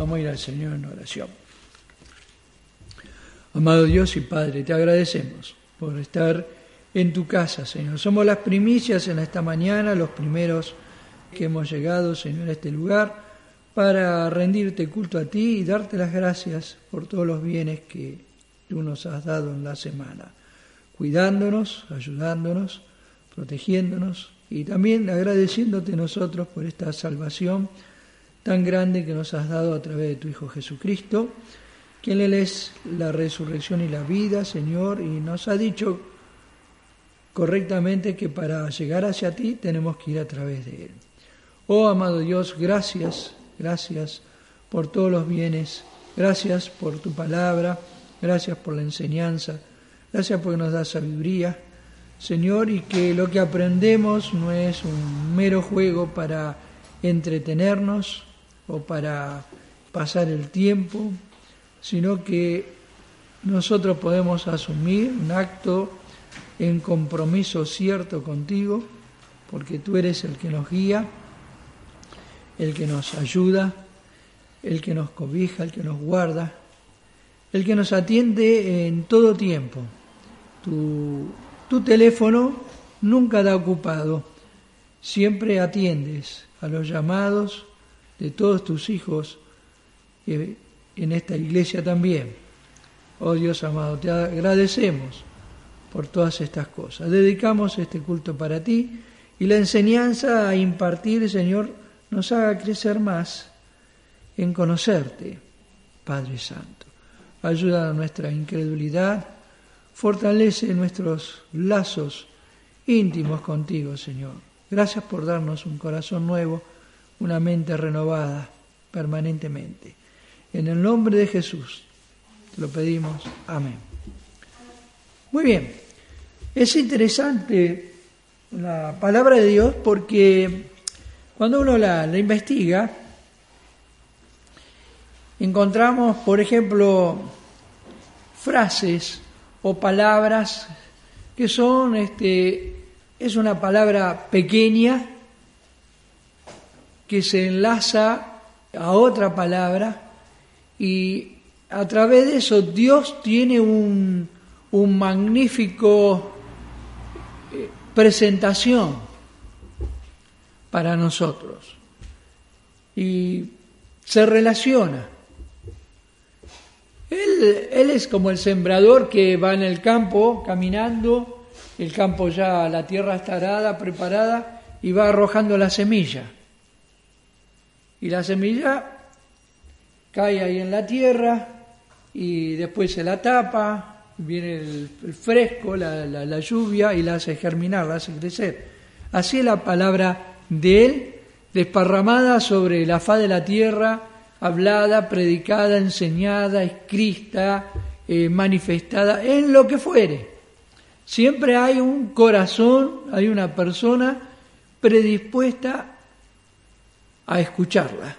Vamos a ir al Señor en oración. Amado Dios y Padre, te agradecemos por estar en tu casa, Señor. Somos las primicias en esta mañana, los primeros que hemos llegado, Señor, a este lugar para rendirte culto a ti y darte las gracias por todos los bienes que tú nos has dado en la semana, cuidándonos, ayudándonos, protegiéndonos y también agradeciéndote nosotros por esta salvación tan grande que nos has dado a través de tu Hijo Jesucristo, quien Él es la resurrección y la vida, Señor, y nos ha dicho correctamente que para llegar hacia ti tenemos que ir a través de Él. Oh, amado Dios, gracias por todos los bienes, gracias por tu palabra, gracias por la enseñanza, gracias porque nos da sabiduría, Señor, y que lo que aprendemos no es un mero juego para entretenernos o para pasar el tiempo, sino que nosotros podemos asumir un acto en compromiso cierto contigo, porque tú eres el que nos guía, el que nos ayuda, el que nos cobija, el que nos guarda, el que nos atiende en todo tiempo. Tu teléfono nunca da ocupado, siempre atiendes a los llamados de todos tus hijos en esta iglesia también. Oh Dios amado, te agradecemos por todas estas cosas. Dedicamos este culto para ti y la enseñanza a impartir, Señor, nos haga crecer más en conocerte, Padre Santo. Ayuda a nuestra incredulidad, fortalece nuestros lazos íntimos contigo, Señor. Gracias por darnos un corazón nuevo, una mente renovada permanentemente. En el nombre de Jesús te lo pedimos. Amén. Muy bien. Es interesante la palabra de Dios porque cuando uno la investiga, encontramos, por ejemplo, frases o palabras que son, es una palabra pequeña que se enlaza a otra palabra y a través de eso Dios tiene un magnífico presentación para nosotros y se relaciona. Él es como el sembrador que va en el campo caminando, el campo ya, la tierra está arada, preparada y va arrojando la semilla. Y la semilla cae ahí en la tierra y después se la tapa, viene el fresco, la lluvia y la hace germinar, la hace crecer. Así es la palabra de Él, desparramada sobre la faz de la tierra, hablada, predicada, enseñada, escrita, manifestada, en lo que fuere. Siempre hay un corazón, hay una persona predispuesta a escucharla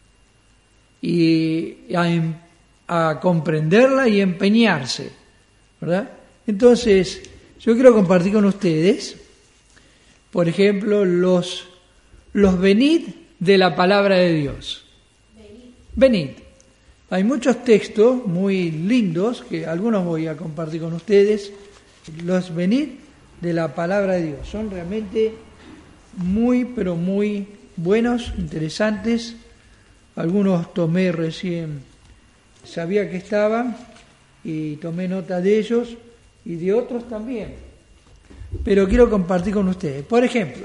y a comprenderla y empeñarse, ¿verdad? Entonces, yo quiero compartir con ustedes, por ejemplo, los venid de la palabra de Dios. Venid. Hay muchos textos muy lindos, que algunos voy a compartir con ustedes. Los venid de la palabra de Dios. Son realmente muy, pero muy buenos, interesantes. Algunos tomé recién, sabía que estaban, y tomé nota de ellos y de otros también. Pero quiero compartir con ustedes. Por ejemplo,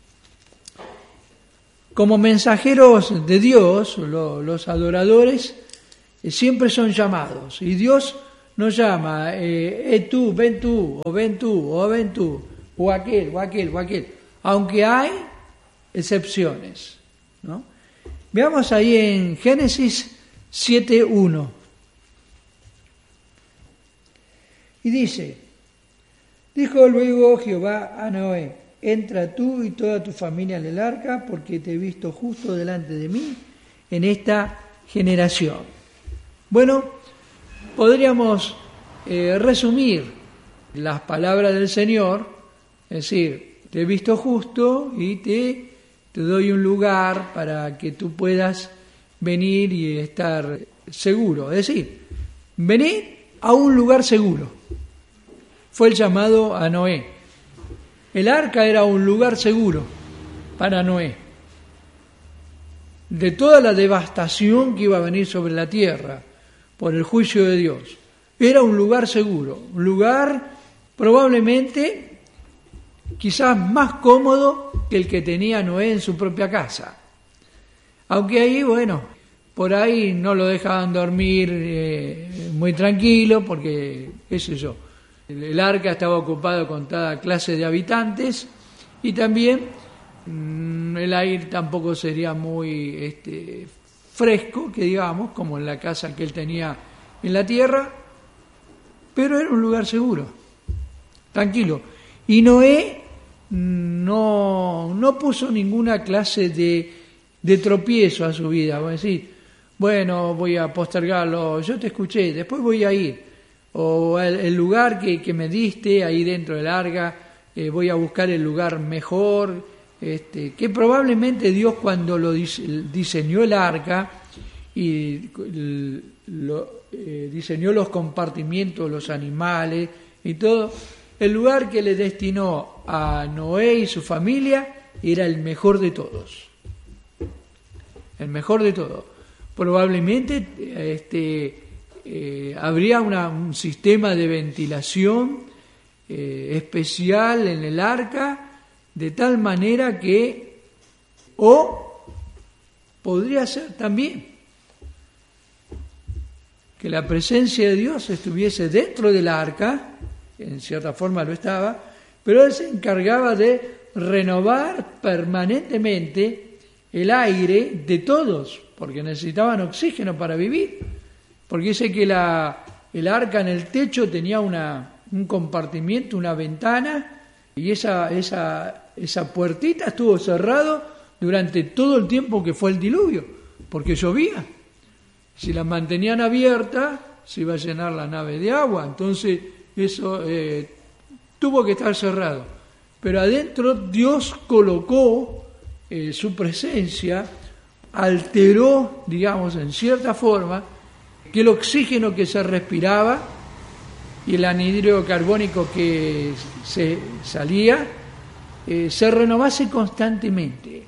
como mensajeros de Dios, los adoradores siempre son llamados. Y Dios nos llama, tú, ven tú, o ven tú, o ven tú, o aquel, o aquel, o aquel. Aunque hay excepciones, ¿no? Veamos ahí en Génesis 7:1. Y dice, dijo luego Jehová a Noé, entra tú y toda tu familia en el arca, porque te he visto justo delante de mí en esta generación. Bueno, podríamos resumir las palabras del Señor, es decir, te he visto justo y te doy un lugar para que tú puedas venir y estar seguro. Es decir, venir a un lugar seguro. Fue el llamado a Noé. El arca era un lugar seguro para Noé, de toda la devastación que iba a venir sobre la tierra por el juicio de Dios. Era un lugar seguro, un lugar probablemente quizás más cómodo que el que tenía Noé en su propia casa. Aunque ahí, bueno, por ahí no lo dejaban dormir muy tranquilo porque, qué sé yo, el arca estaba ocupado con toda clase de habitantes y también el aire tampoco sería muy fresco, que digamos, como en la casa que él tenía en la tierra, pero era un lugar seguro, tranquilo. Y Noé no puso ninguna clase de tropiezo a su vida. Va a decir, bueno, voy a postergarlo, yo te escuché, después voy a ir. O el lugar que me diste ahí dentro del arca, voy a buscar el lugar mejor, que probablemente Dios cuando lo diseñó el arca y diseñó los compartimientos, los animales y todo, el lugar que le destinó a Noé y su familia era el mejor de todos. El mejor de todos. Probablemente habría un sistema de ventilación especial en el arca, de tal manera que, o podría ser también que la presencia de Dios estuviese dentro del arca, en cierta forma lo estaba, pero Él se encargaba de renovar permanentemente el aire de todos, porque necesitaban oxígeno para vivir. Porque dice que el arca en el techo tenía un compartimiento, una ventana, y esa puertita estuvo cerrado durante todo el tiempo que fue el diluvio, porque llovía. Si la mantenían abierta, se iba a llenar la nave de agua, entonces eso tuvo que estar cerrado. Pero adentro Dios colocó su presencia, alteró, digamos, en cierta forma, que el oxígeno que se respiraba y el anhídrido carbónico que se salía se renovase constantemente.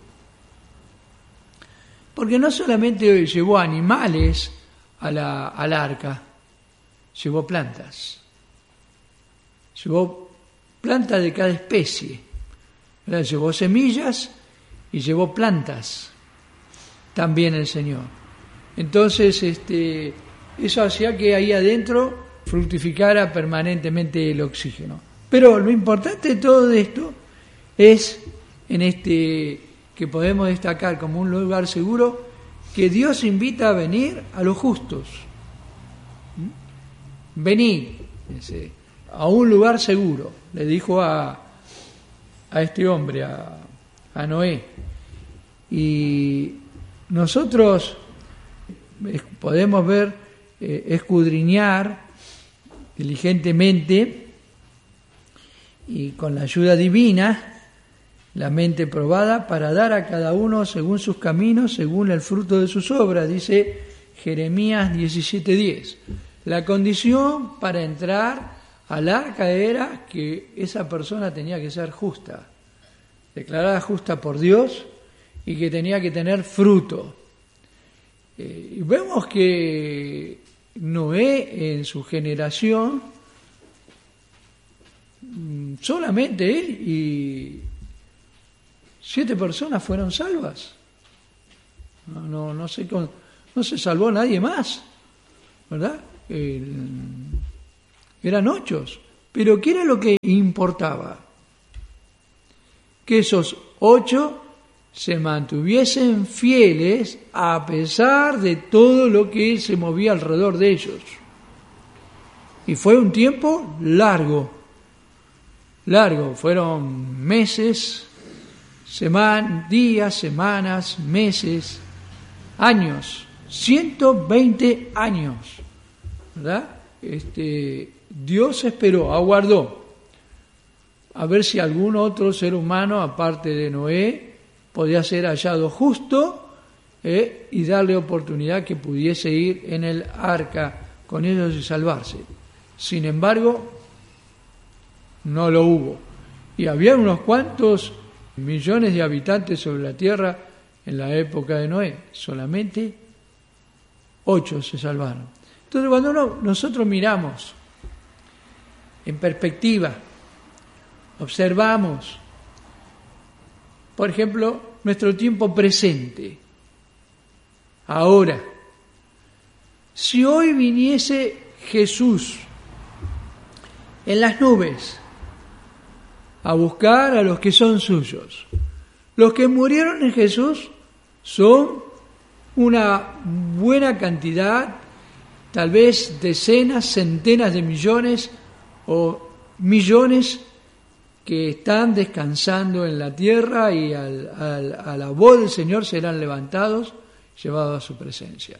Porque no solamente llevó animales al arca, llevó plantas. Llevó plantas de cada especie. ¿Verdad? Llevó semillas y llevó plantas también el Señor. Entonces, eso hacía que ahí adentro fructificara permanentemente el oxígeno. Pero lo importante de todo esto es, que podemos destacar como un lugar seguro, que Dios invita a venir a los justos. Venid a un lugar seguro, le dijo a este hombre, a Noé. Y nosotros podemos ver, escudriñar diligentemente y con la ayuda divina la mente probada para dar a cada uno según sus caminos, según el fruto de sus obras, dice Jeremías 17:10. La condición para entrar al arca era que esa persona tenía que ser justa, declarada justa por Dios y que tenía que tener fruto. Y vemos que Noé en su generación, solamente él y 7 personas fueron salvas. No se salvó nadie más, ¿verdad? Eran 8. Pero ¿qué era lo que importaba? Que esos 8 se mantuviesen fieles a pesar de todo lo que se movía alrededor de ellos. Y fue un tiempo largo, fueron meses, días, semanas, meses, años, 120 años, ¿verdad? Dios esperó, aguardó, a ver si algún otro ser humano, aparte de Noé, podía ser hallado justo y darle oportunidad que pudiese ir en el arca con ellos y salvarse. Sin embargo, no lo hubo. Y había unos cuantos millones de habitantes sobre la tierra en la época de Noé. Solamente 8 se salvaron. Entonces, cuando nosotros miramos en perspectiva, observamos, por ejemplo, nuestro tiempo presente, ahora, si hoy viniese Jesús en las nubes a buscar a los que son suyos, los que murieron en Jesús son una buena cantidad, tal vez decenas, centenas de millones o millones que están descansando en la tierra y a la voz del Señor serán levantados, llevados a su presencia.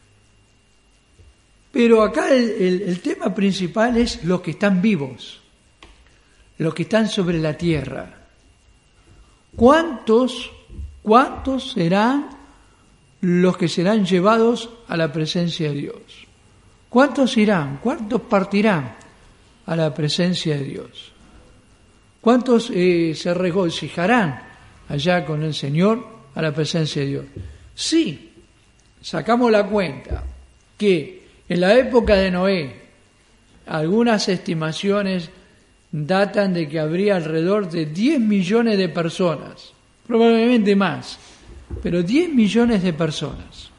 Pero acá el tema principal es los que están vivos, los que están sobre la tierra. ¿Cuántos serán los que serán llevados a la presencia de Dios? ¿Cuántos irán? ¿Cuántos partirán a la presencia de Dios? ¿Cuántos se regocijarán allá con el Señor a la presencia de Dios? Sí, sacamos la cuenta que en la época de Noé, algunas estimaciones datan de que habría alrededor de 10 millones de personas, probablemente más, pero 10 millones de personas.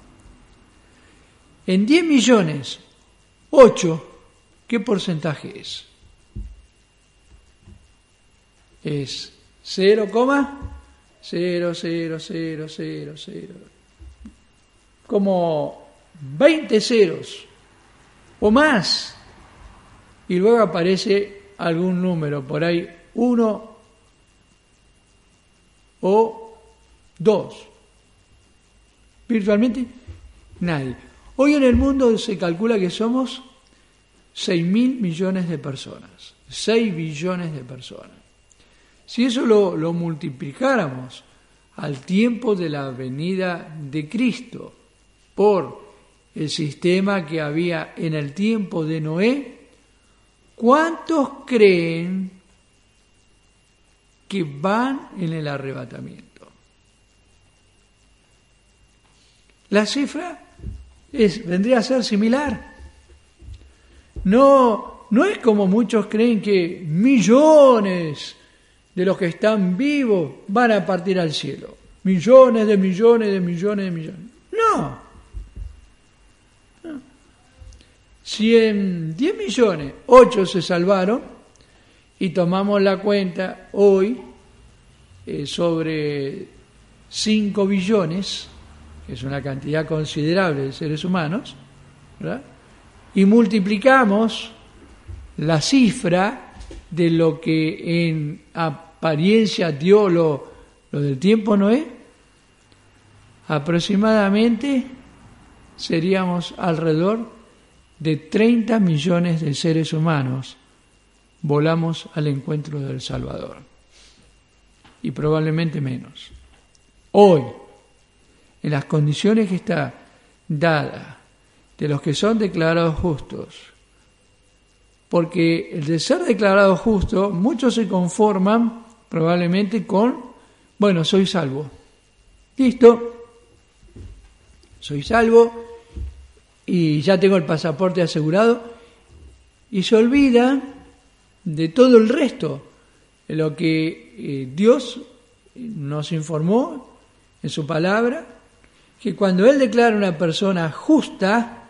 En 10 millones, 8, ¿qué porcentaje es? Es 0,00000, como 20 ceros o más, y luego aparece algún número por ahí, 1 o 2. Virtualmente nadie. Hoy en el mundo se calcula que somos 6.000 millones de personas, 6 billones de personas. Si eso lo multiplicáramos al tiempo de la venida de Cristo por el sistema que había en el tiempo de Noé, ¿cuántos creen que van en el arrebatamiento? La cifra vendría a ser similar. No es como muchos creen que millones de los que están vivos van a partir al cielo. Millones de millones de millones de millones. No. Si en 10 millones, 8 se salvaron, y tomamos la cuenta hoy sobre 5 billones, que es una cantidad considerable de seres humanos, ¿verdad? Y multiplicamos la cifra de lo que en apariencia dio lo del tiempo Noé, aproximadamente seríamos alrededor de 30 millones de seres humanos volamos al encuentro del Salvador. Y probablemente menos. Hoy, en las condiciones que está dada de los que son declarados justos, porque el de ser declarado justo, muchos se conforman probablemente con, bueno, soy salvo. Listo, soy salvo y ya tengo el pasaporte asegurado, y se olvida de todo el resto, de lo que Dios nos informó en su palabra, que cuando Él declara a una persona justa,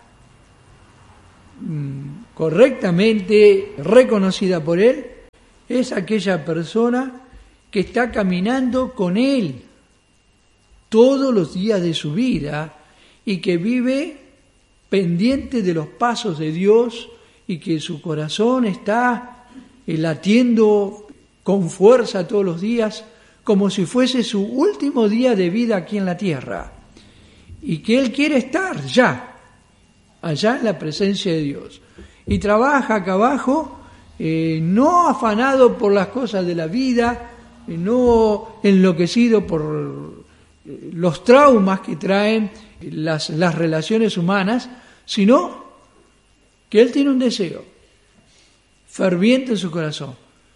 correctamente reconocida por Él, es aquella persona que está caminando con Él todos los días de su vida y que vive pendiente de los pasos de Dios y que su corazón está latiendo con fuerza todos los días como si fuese su último día de vida aquí en la tierra y que él quiere estar allá en la presencia de Dios y trabaja acá abajo no afanado por las cosas de la vida, no enloquecido por los traumas que traen las relaciones humanas, sino que él tiene un deseo ferviente en su corazón: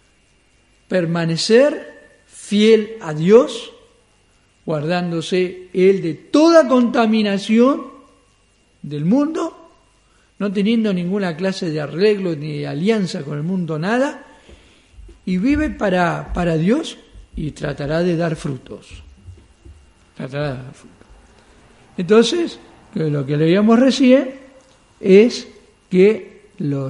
permanecer fiel a Dios, guardándose él de toda contaminación del mundo, no teniendo ninguna clase de arreglo ni de alianza con el mundo, nada, y vive para Dios y tratará de dar frutos. Entonces, lo que leíamos recién es que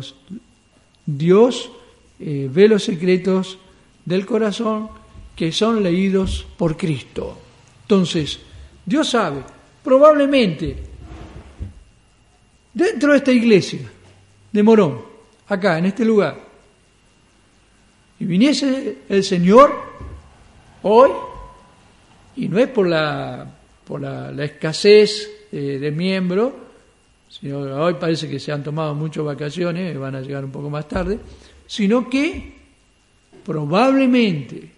Dios ve los secretos del corazón que son leídos por Cristo. Entonces, Dios sabe, probablemente, dentro de esta iglesia de Morón, acá, en este lugar, y viniese el Señor hoy, y no es por la escasez de miembros, sino hoy parece que se han tomado muchas vacaciones, van a llegar un poco más tarde, sino que probablemente,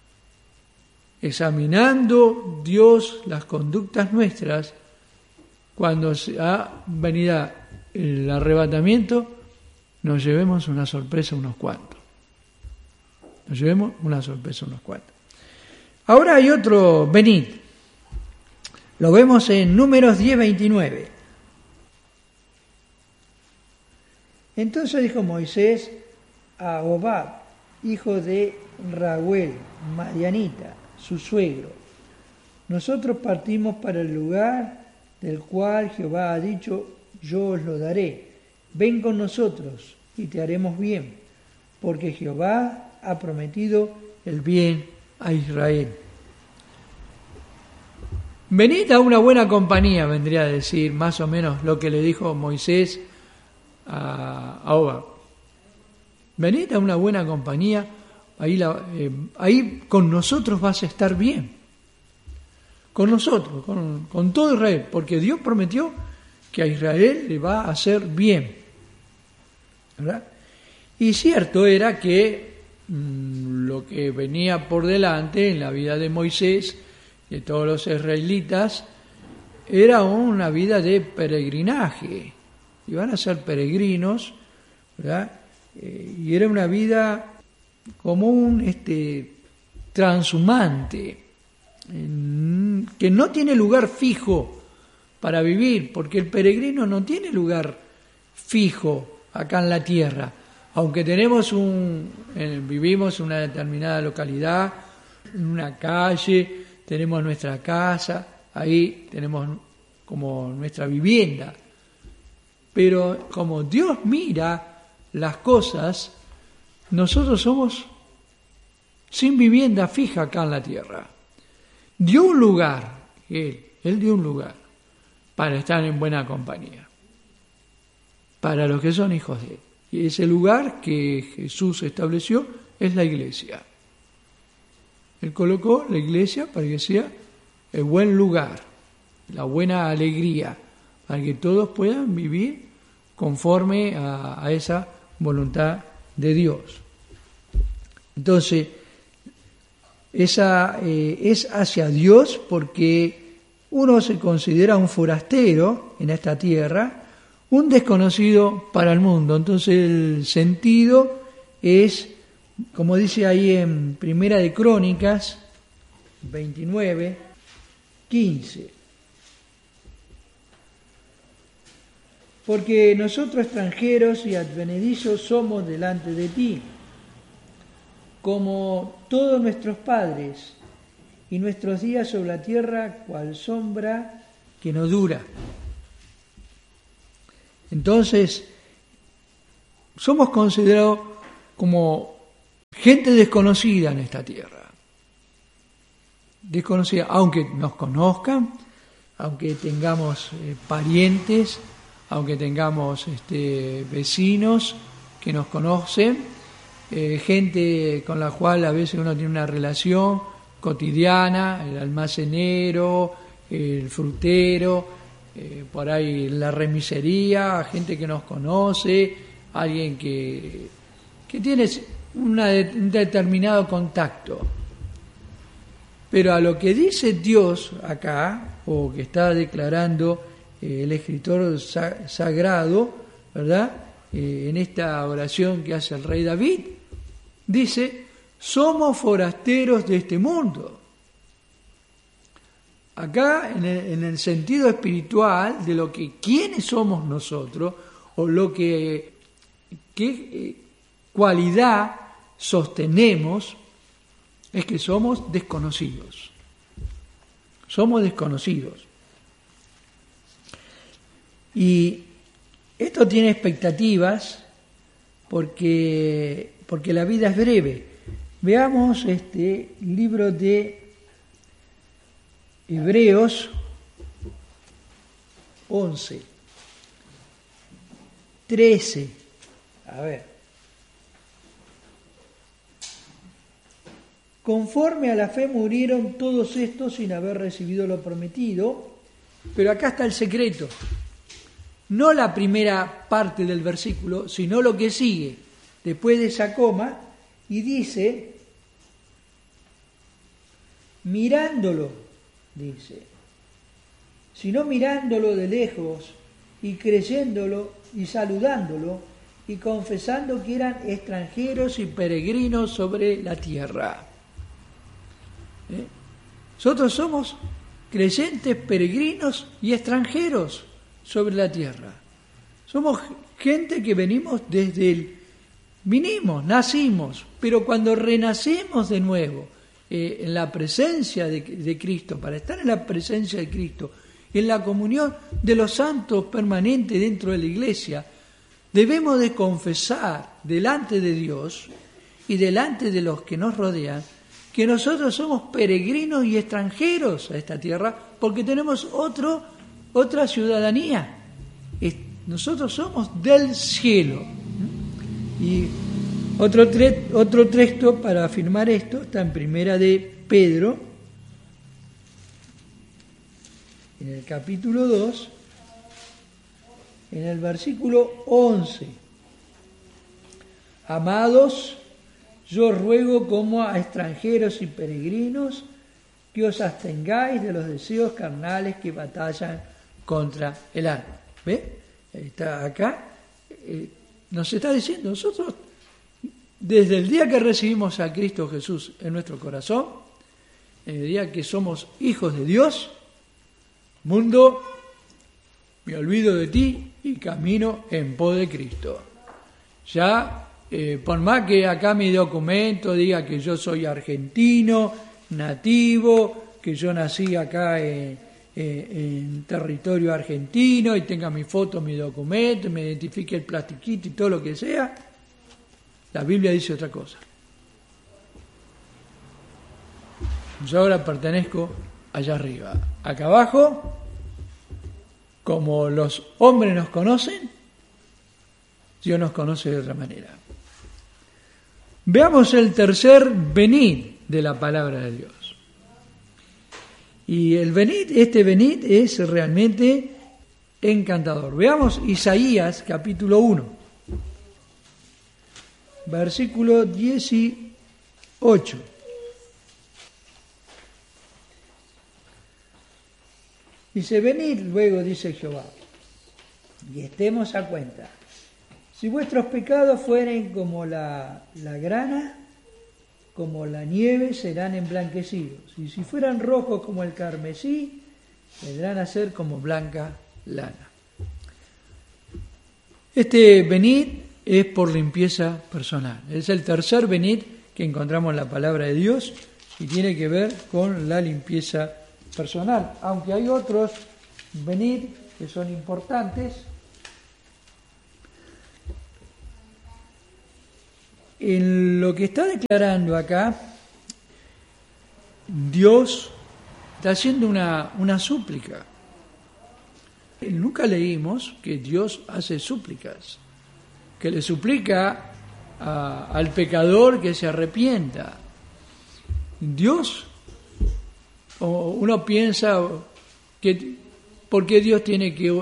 examinando Dios las conductas nuestras, cuando ha venido el arrebatamiento, nos llevemos una sorpresa unos cuantos. Ahora hay otro venid. Lo vemos en Números 10:29. Entonces dijo Moisés a Hobab, hijo de Reuel, madianita, su suegro: nosotros partimos para el lugar del cual Jehová ha dicho: yo os lo daré. Ven con nosotros y te haremos bien, porque Jehová ha prometido el bien a Israel. Venid a una buena compañía, vendría a decir más o menos lo que le dijo Moisés a Hobab. Venid a una buena compañía, ahí con nosotros vas a estar bien. Con nosotros, con todo Israel, porque Dios prometió que a Israel le va a hacer bien, ¿verdad? Y cierto era que lo que venía por delante en la vida de Moisés, de todos los israelitas, era una vida de peregrinaje. Iban a ser peregrinos, ¿verdad? Y era una vida como un transhumante, que no tiene lugar fijo para vivir, porque el peregrino no tiene lugar fijo acá en la tierra. Aunque vivimos en una determinada localidad, en una calle, tenemos nuestra casa, ahí tenemos como nuestra vivienda. Pero como Dios mira las cosas, nosotros somos sin vivienda fija acá en la tierra. Dio un lugar, Él dio un lugar para estar en buena compañía, para los que son hijos de Él. Y ese lugar que Jesús estableció es la iglesia. Él colocó la iglesia para que sea el buen lugar, la buena alegría, para que todos puedan vivir conforme a esa voluntad de Dios. Entonces, esa es hacia Dios, porque uno se considera un forastero en esta tierra, un desconocido para el mundo. Entonces el sentido es, como dice ahí en Primera de Crónicas 29:15. Porque nosotros extranjeros y advenedizos somos delante de ti, como todos nuestros padres, y nuestros días sobre la tierra cual sombra que no dura. Entonces, somos considerados como gente desconocida en esta tierra. Desconocida, aunque nos conozcan, aunque tengamos parientes, aunque tengamos vecinos que nos conocen, gente con la cual a veces uno tiene una relación cotidiana, el almacenero, el frutero, por ahí la remisería, gente que nos conoce, alguien que tiene un determinado contacto. Pero a lo que dice Dios acá, o que está declarando el escritor sagrado, ¿verdad? En esta oración que hace el rey David, dice, somos forasteros de este mundo. Acá, en el sentido espiritual de lo que quiénes somos nosotros, o lo que qué cualidad sostenemos, es que somos desconocidos. Somos desconocidos. Y esto tiene expectativas porque la vida es breve. Veamos este libro de Hebreos 11, 13. A ver. Conforme a la fe murieron todos estos sin haber recibido lo prometido, pero acá está el secreto. No la primera parte del versículo, sino lo que sigue después de esa coma, y dice, mirándolo, dice, sino mirándolo de lejos y creyéndolo y saludándolo y confesando que eran extranjeros y peregrinos sobre la tierra. Nosotros somos creyentes, peregrinos y extranjeros sobre la tierra. Somos gente que venimos nacimos, pero cuando renacemos de nuevo en la presencia de Cristo, para estar en la presencia de Cristo, en la comunión de los santos permanente dentro de la iglesia, debemos de confesar delante de Dios y delante de los que nos rodean que nosotros somos peregrinos y extranjeros a esta tierra porque tenemos otra ciudadanía. Nosotros somos del cielo. Y otro texto para afirmar esto está en Primera de Pedro, en el capítulo 2, en el versículo 11. Amados, yo ruego como a extranjeros y peregrinos que os abstengáis de los deseos carnales que batallan contra el alma. ¿Ve? Está acá. Nos está diciendo, nosotros, desde el día que recibimos a Cristo Jesús en nuestro corazón, en el día que somos hijos de Dios, mundo, me olvido de ti y camino en pos de Cristo. Ya, por más que acá mi documento diga que yo soy argentino, nativo, que yo nací acá en territorio argentino y tenga mi foto, mi documento, me identifique el plastiquito y todo lo que sea, la Biblia dice otra cosa. Yo ahora pertenezco allá arriba. Acá abajo, como los hombres nos conocen, Dios nos conoce de otra manera. Veamos el tercer venid de la palabra de Dios. Y este venid es realmente encantador. Veamos Isaías capítulo 1, versículo 18. Dice, venid luego, dice Jehová, y estemos a cuenta. Si vuestros pecados fueren como la grana, como la nieve serán emblanquecidos. Y si fueran rojos como el carmesí, vendrán a ser como blanca lana. Este venid es por limpieza personal. Es el tercer venid que encontramos en la palabra de Dios y tiene que ver con la limpieza personal. Aunque hay otros venid que son importantes. En lo que está declarando acá, Dios está haciendo una súplica. Nunca leímos que Dios hace súplicas, que le suplica al pecador que se arrepienta. Dios, uno piensa que ¿por qué Dios tiene que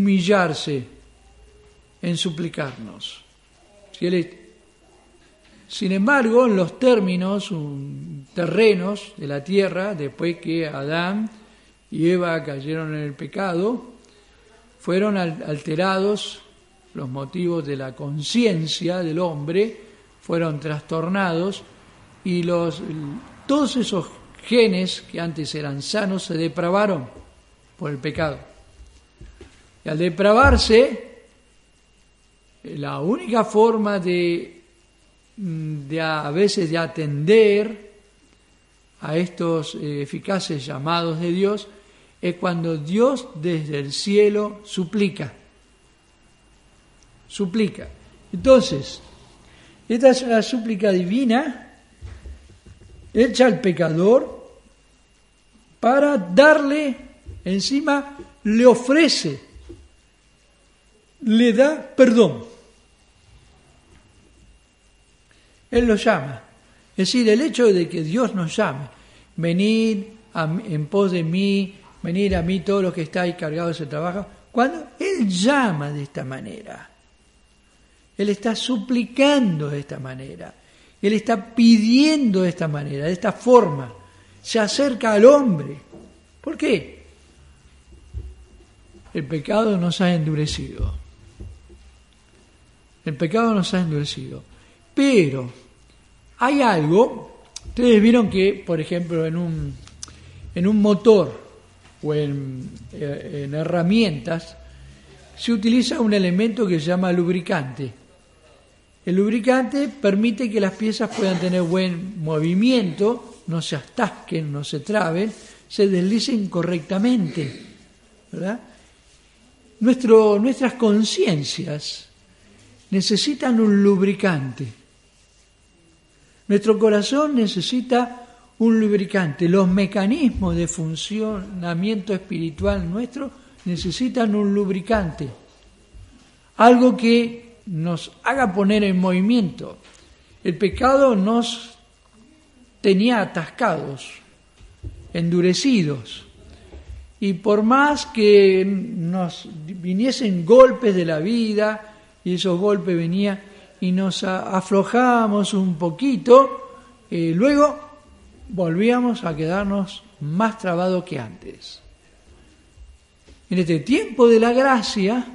humillarse en suplicarnos? Sin embargo, en los términos terrenos de la tierra, después que Adán y Eva cayeron en el pecado, fueron alterados los motivos de la conciencia del hombre, fueron trastornados y todos esos genes que antes eran sanos se depravaron por el pecado. Y al depravarse, la única forma a veces de atender a estos eficaces llamados de Dios es cuando Dios desde el cielo suplica. Entonces, esta es la súplica divina hecha al pecador para darle, encima le ofrece, le da perdón. Él lo llama. Es decir, el hecho de que Dios nos llame, venid en pos de mí, venid a mí todos los que estáis cargados de trabajo, cuando Él llama de esta manera, Él está suplicando de esta manera, Él está pidiendo de esta manera, de esta forma, se acerca al hombre. ¿Por qué? El pecado nos ha endurecido. El pecado nos ha endurecido. Pero hay algo, ustedes vieron que, por ejemplo, en un motor o en herramientas se utiliza un elemento que se llama lubricante. El lubricante permite que las piezas puedan tener buen movimiento, no se atasquen, no se traben, se deslicen correctamente, ¿verdad? Nuestras conciencias necesitan un lubricante. Nuestro corazón necesita un lubricante. Los mecanismos de funcionamiento espiritual nuestro necesitan un lubricante. Algo que nos haga poner en movimiento. El pecado nos tenía atascados, endurecidos. Y por más que nos viniesen golpes de la vida, y esos golpes venían y nos aflojábamos un poquito, luego volvíamos a quedarnos más trabados que antes. En este tiempo de la gracia,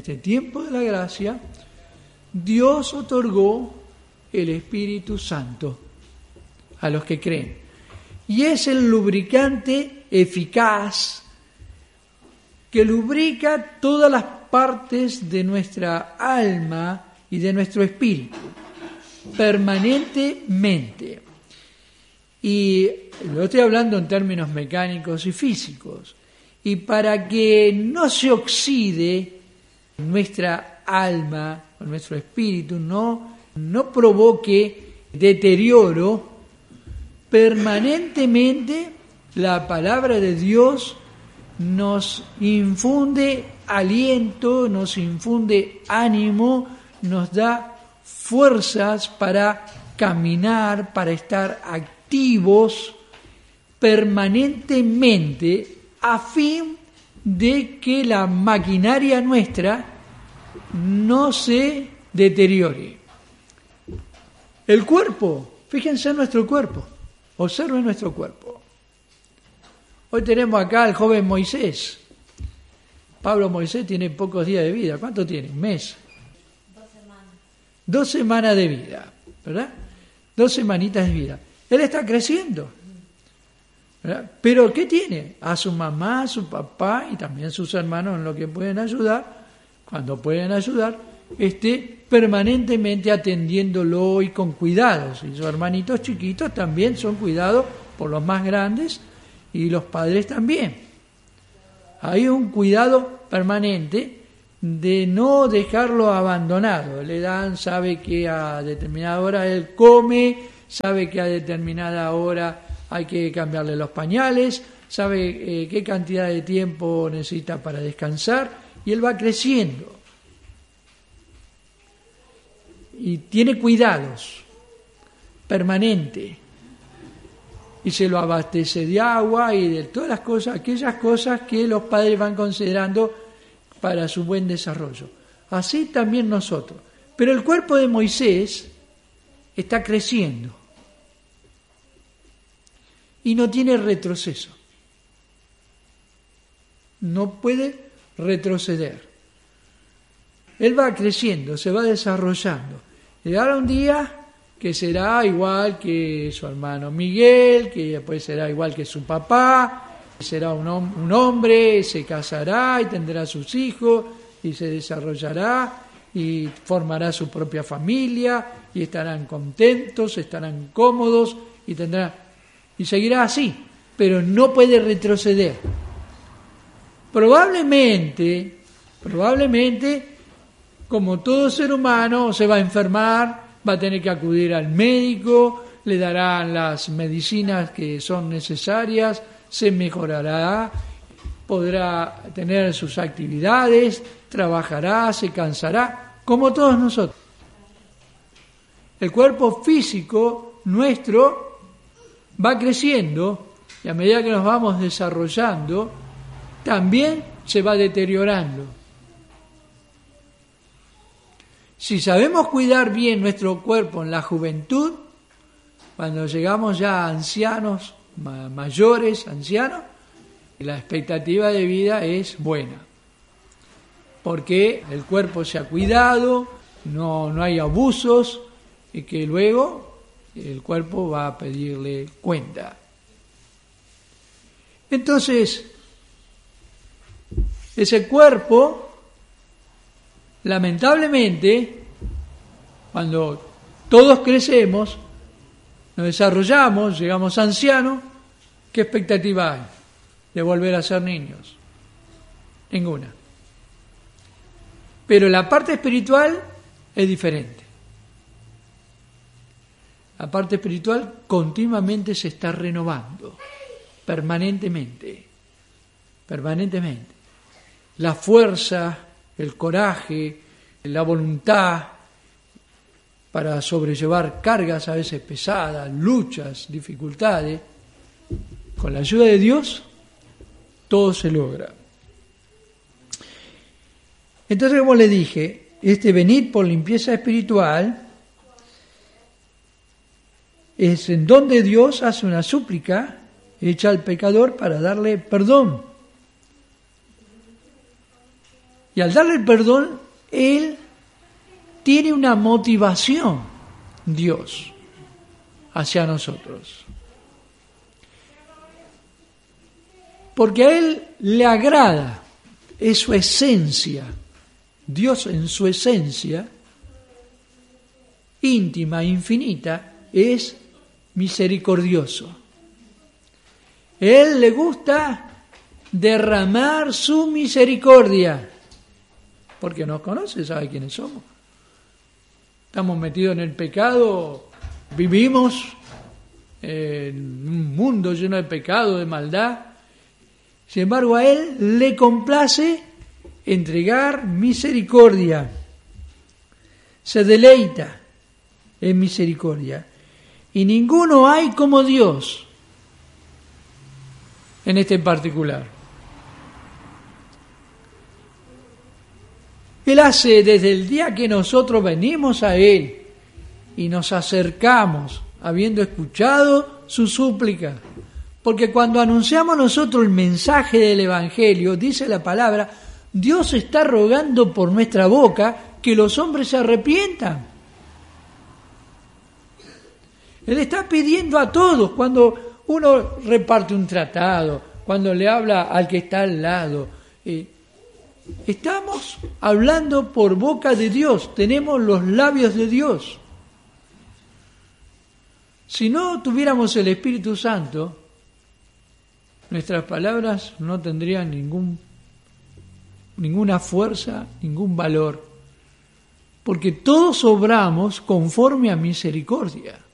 Dios otorgó el Espíritu Santo a los que creen. Y es el lubricante eficaz que lubrica todas las partes de nuestra alma y de nuestro espíritu, permanentemente. Y lo estoy hablando en términos mecánicos y físicos. Y para que no se oxide nuestra alma o nuestro espíritu, no provoque deterioro, permanentemente la palabra de Dios nos infunde aliento, nos infunde ánimo, nos da fuerzas para caminar, para estar activos permanentemente a fin de que la maquinaria nuestra no se deteriore. El cuerpo, fíjense en nuestro cuerpo, observen nuestro cuerpo. Hoy tenemos acá al joven Moisés. Pablo Moisés tiene pocos días de vida. ¿Cuánto tiene? ¿Un mes? 2 semanas de vida, ¿verdad? 2 semanitas de vida. Él está creciendo, ¿verdad? Pero ¿qué tiene? A su mamá, a su papá y también sus hermanos en lo que pueden ayudar, cuando pueden ayudar, permanentemente atendiéndolo y con cuidados. Y sus hermanitos chiquitos también son cuidados por los más grandes y los padres también. Hay un cuidado permanente de no dejarlo abandonado. Le dan, sabe que a determinada hora él come, sabe que a determinada hora hay que cambiarle los pañales, sabe qué cantidad de tiempo necesita para descansar, y él va creciendo. Y tiene cuidados permanentes. Y se lo abastece de agua y de todas las cosas, aquellas cosas que los padres van considerando para su buen desarrollo. Así también nosotros. Pero el cuerpo de Moisés está creciendo y no tiene retroceso. No puede retroceder. Él va creciendo, se va desarrollando. Llegará un día que será igual que su hermano Miguel, que después será igual que su papá, será un hombre, se casará y tendrá sus hijos y se desarrollará y formará su propia familia y estarán contentos, estarán cómodos y seguirá así, pero no puede retroceder. Probablemente, como todo ser humano, se va a enfermar, va a tener que acudir al médico, le darán las medicinas que son necesarias, se mejorará, podrá tener sus actividades, trabajará, se cansará, como todos nosotros. El cuerpo físico nuestro va creciendo y a medida que nos vamos desarrollando, también se va deteriorando. Si sabemos cuidar bien nuestro cuerpo en la juventud, cuando llegamos ya a ancianos, mayores, ancianos, la expectativa de vida es buena, porque el cuerpo se ha cuidado, no hay abusos y que luego el cuerpo va a pedirle cuenta. Entonces, ese cuerpo, lamentablemente, cuando todos crecemos, nos desarrollamos, llegamos ancianos, ¿qué expectativa hay de volver a ser niños? Ninguna. Pero la parte espiritual es diferente. La parte espiritual continuamente se está renovando, permanentemente. La fuerza, el coraje, la voluntad para sobrellevar cargas a veces pesadas, luchas, dificultades, con la ayuda de Dios, todo se logra. Entonces, como le dije, este venir por limpieza espiritual es en donde Dios hace una súplica hecha al pecador para darle perdón. Y al darle el perdón, Él tiene una motivación, Dios, hacia nosotros. Porque a Él le agrada, es su esencia. Dios en su esencia, íntima, infinita, es misericordioso. Él le gusta derramar su misericordia, porque nos conoce, sabe quiénes somos. Estamos metidos en el pecado, vivimos en un mundo lleno de pecado, de maldad. Sin embargo, a Él le complace entregar misericordia. Se deleita en misericordia. Y ninguno hay como Dios en este en particular. Él hace desde el día que nosotros venimos a Él y nos acercamos, habiendo escuchado su súplica. Porque cuando anunciamos nosotros el mensaje del Evangelio, dice la palabra, Dios está rogando por nuestra boca que los hombres se arrepientan. Él está pidiendo a todos, cuando uno reparte un tratado, cuando le habla al que está al lado, estamos hablando por boca de Dios, tenemos los labios de Dios. Si no tuviéramos el Espíritu Santo, nuestras palabras no tendrían ninguna fuerza, ningún valor, porque todos obramos conforme a misericordia.